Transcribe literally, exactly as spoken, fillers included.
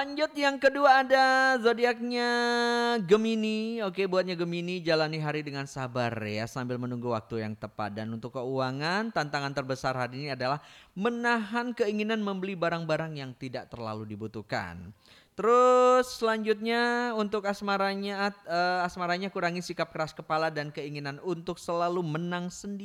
Lanjut yang kedua ada zodiaknya Gemini. Oke, buatnya Gemini jalani hari dengan sabar ya sambil menunggu waktu yang tepat. Dan untuk keuangan, tantangan terbesar hari ini adalah menahan keinginan membeli barang-barang yang tidak terlalu dibutuhkan. Terus selanjutnya untuk asmaranya, eh, asmaranya kurangi sikap keras kepala dan keinginan untuk selalu menang sendiri.